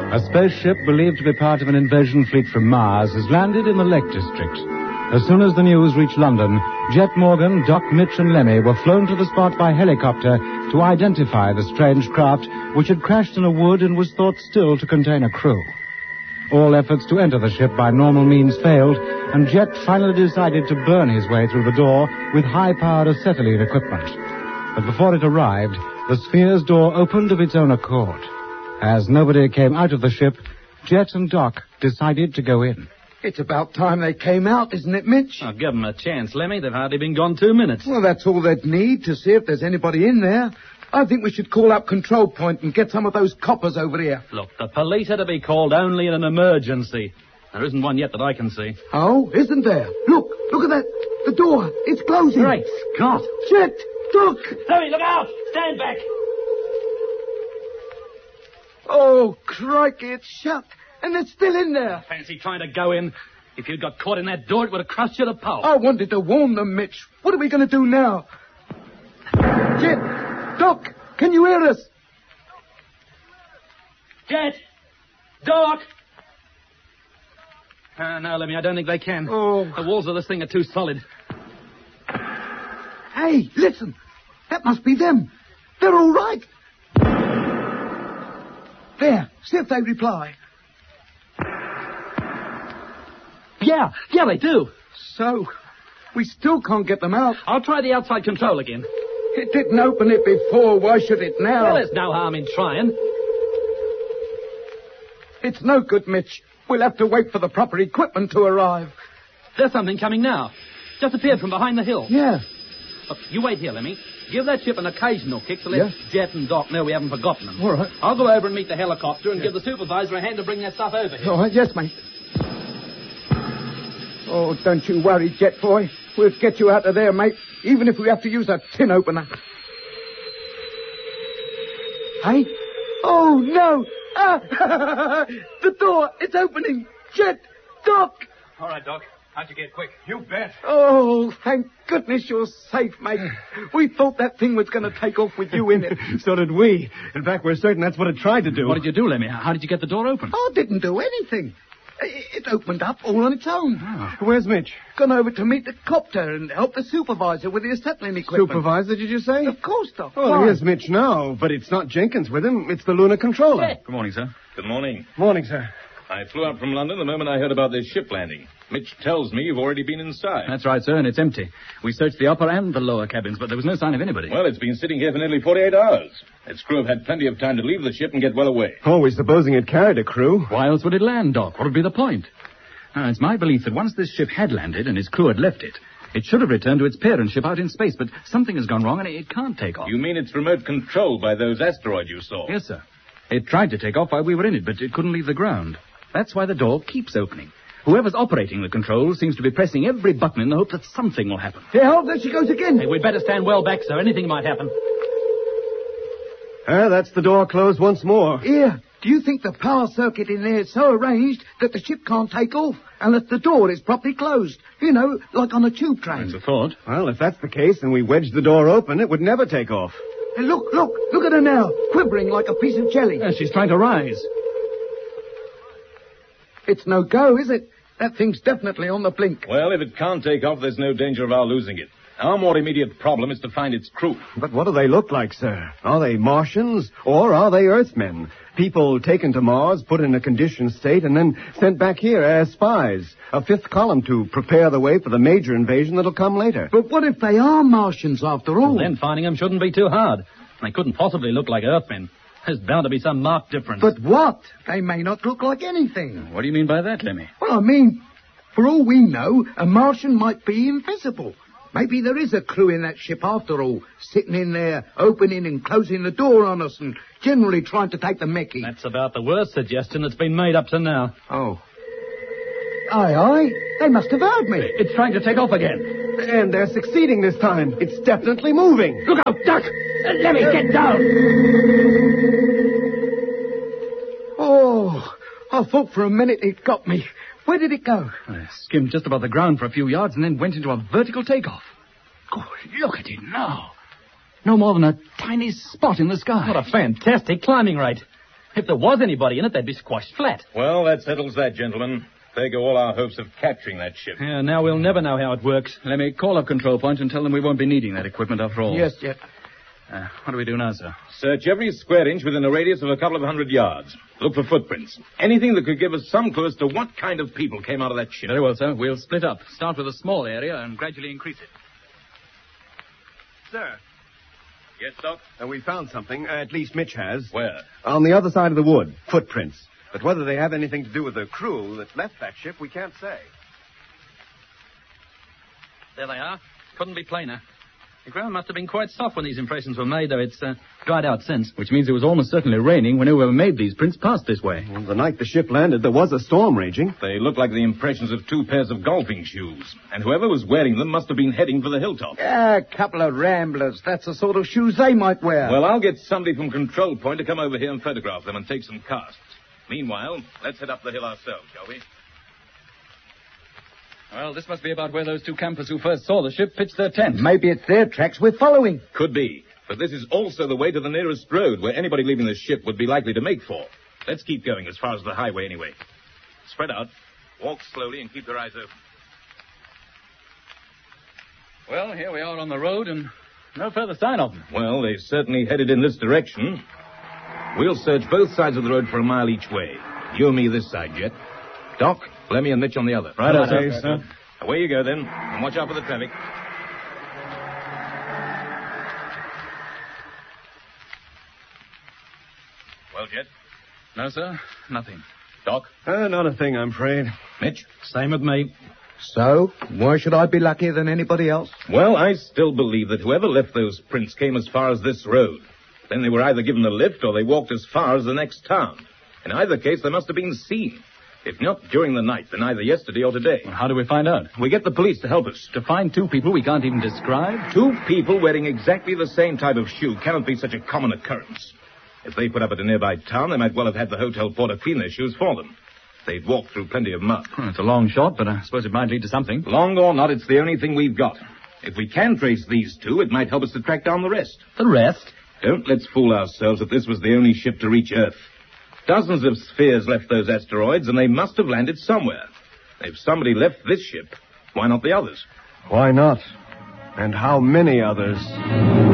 A spaceship believed to be part of an invasion fleet from Mars has landed in the Lake District. As soon as the news reached London, Jet Morgan, Doc, Mitch, and Lemmy were flown to the spot by helicopter to identify the strange craft which had crashed in a wood and was thought still to contain a crew. All efforts to enter the ship by normal means failed, and Jet finally decided to burn his way through the door with high-powered acetylene equipment. But before it arrived, the Sphere's door opened of its own accord. As nobody came out of the ship, Jet and Doc decided to go in. It's about time they came out, isn't it, Mitch? I'll give them a chance, Lemmy. They've hardly been gone 2 minutes. Well, that's all they'd need to see if there's anybody in there. I think we should call up Control Point and get some of those coppers over here. Look, the police are to be called only in an emergency. There isn't one yet that I can see. Oh, isn't there? Look at that. The door. It's closing. Great Scott. Jet, Doc. Lemmy, look out! Stand back! Oh, crikey, it's shut. And they're still in there. Fancy trying to go in. If you'd got caught in that door, it would have crushed you to pulp. I wanted to warn them, Mitch. What are we going to do now? Jet, Doc, can you hear us? Jet! Doc! No, Lemmy, I don't think they can. Oh. The walls of this thing are too solid. Hey, listen. That must be them. They're all right. There, see if they reply. Yeah, they do. So, we still can't get them out. I'll try the outside control again. It didn't open it before. Why should it now? Well, there's no harm in trying. It's no good, Mitch. We'll have to wait for the proper equipment to arrive. There's something coming now. Just appeared from behind the hill. Yeah. Look, you wait here, Lemmy. Give that ship an occasional kick to let Jet and Doc know we haven't forgotten them. All right. I'll go over and meet the helicopter and give the supervisor a hand to bring that stuff over here. All right, yes, mate. Oh, don't you worry, Jet boy. We'll get you out of there, mate, even if we have to use a tin opener. Hey? Oh, no! Ah! The door, it's opening! Jet! Doc! All right, Doc. How'd you get quick? You bet. Oh, thank goodness you're safe, mate. We thought that thing was going to take off with you in it. So did we. In fact, we're certain that's what it tried to do. What did you do, Lemmy? How did you get the door open? I didn't do anything. It opened up all on its own. Oh. Where's Mitch? Gone over to meet the copter and help the supervisor with the acetylene equipment. Supervisor, did you say? Of course, Doc. Oh, here's Mitch now, but it's not Jenkins with him. It's the lunar controller. Yeah. Good morning, sir. Good morning. Morning, sir. I flew up from London the moment I heard about this ship landing. Mitch tells me you've already been inside. That's right, sir, and it's empty. We searched the upper and the lower cabins, but there was no sign of anybody. Well, it's been sitting here for nearly 48 hours. Its crew have had plenty of time to leave the ship and get well away. Always supposing it carried a crew. Why else would it land, Doc? What would be the point? Now, it's my belief that once this ship had landed and its crew had left it, it should have returned to its parent ship out in space, but something has gone wrong and it can't take off. You mean it's remote controlled by those asteroids you saw? Yes, sir. It tried to take off while we were in it, but it couldn't leave the ground. That's why the door keeps opening. Whoever's operating the controls seems to be pressing every button in the hope that something will happen. Here, hold, there she goes again. Hey, we'd better stand well back, sir. Anything might happen. That's the door closed once more. Here, do you think the power circuit in there is so arranged that the ship can't take off unless the door is properly closed? You know, like on a tube train. That's a thought. Well, if that's the case and we wedged the door open, it would never take off. Hey, look at her now, quivering like a piece of jelly. She's trying to rise. It's no go, is it? That thing's definitely on the blink. Well, if it can't take off, there's no danger of our losing it. Our more immediate problem is to find its crew. But what do they look like, sir? Are they Martians or are they Earthmen? People taken to Mars, put in a conditioned state, and then sent back here as spies. A fifth column to prepare the way for the major invasion that'll come later. But what if they are Martians after all? Well, then finding them shouldn't be too hard. They couldn't possibly look like Earthmen. There's bound to be some marked difference. But what? They may not look like anything. What do you mean by that, Lemmy? Well, I mean, for all we know, a Martian might be invisible. Maybe there is a crew in that ship after all, sitting in there, opening and closing the door on us and generally trying to take the mickey. That's about the worst suggestion that's been made up to now. Oh. Aye. They must have heard me. It's trying to take off again. And they're succeeding this time. It's definitely moving. Look out, Duck! Let me get down! Oh, I thought for a minute it got me. Where did it go? Skimmed just above the ground for a few yards and then went into a vertical takeoff. Oh, look at it now. No more than a tiny spot in the sky. What a fantastic climbing rate. If there was anybody in it, they'd be squashed flat. Well, that settles that, gentlemen. There go all our hopes of capturing that ship. Yeah, now we'll never know how it works. Let me call up control point and tell them we won't be needing that equipment after all. Yes, Jet. What do we do now, sir? Search every square inch within a radius of a couple of 100 yards. Look for footprints. Anything that could give us some clue as to what kind of people came out of that ship. Very well, sir. We'll split up. Start with a small area and gradually increase it. Sir, Yes, Doc? we found something. At least Mitch has. Where? On the other side of the wood. Footprints. But whether they have anything to do with the crew that left that ship, we can't say. There they are. Couldn't be plainer. The ground must have been quite soft when these impressions were made, though it's dried out since. Which means it was almost certainly raining when whoever made these prints passed this way. Well, the night the ship landed, there was a storm raging. They look like the impressions of 2 pairs of golfing shoes. And whoever was wearing them must have been heading for the hilltop. A couple of ramblers. That's the sort of shoes they might wear. Well, I'll get somebody from Control Point to come over here and photograph them and take some casts. Meanwhile, let's head up the hill ourselves, shall we? Well, this must be about where those 2 campers who first saw the ship pitched their tent. Maybe it's their tracks we're following. Could be. But this is also the way to the nearest road where anybody leaving the ship would be likely to make for. Let's keep going as far as the highway anyway. Spread out. Walk slowly and keep your eyes open. Well, here we are on the road and no further sign of them. Well, they certainly headed in this direction. We'll search both sides of the road for a mile each way. You and me this side, Jet. Doc, Lemmy and Mitch on the other. Right, okay, sir. Away you go, then. And watch out for the traffic. Well, Jet? No, sir. Nothing. Doc? Not a thing, I'm afraid. Mitch? Same with me. So, why should I be luckier than anybody else? Well, I still believe that whoever left those prints came as far as this road. Then they were either given a lift or they walked as far as the next town. In either case, they must have been seen. If not during the night, then either yesterday or today. Well, how do we find out? We get the police to help us. To find 2 people we can't even describe? 2 people wearing exactly the same type of shoe cannot be such a common occurrence. If they put up at a nearby town, they might well have had the hotel porter clean their shoes for them. They'd walked through plenty of mud. Well, it's a long shot, but I suppose it might lead to something. Long or not, it's the only thing we've got. If we can trace these 2, it might help us to track down the rest. The rest? Don't let's fool ourselves that this was the only ship to reach Earth. Dozens of spheres left those asteroids, and they must have landed somewhere. If somebody left this ship, why not the others? Why not? And how many others?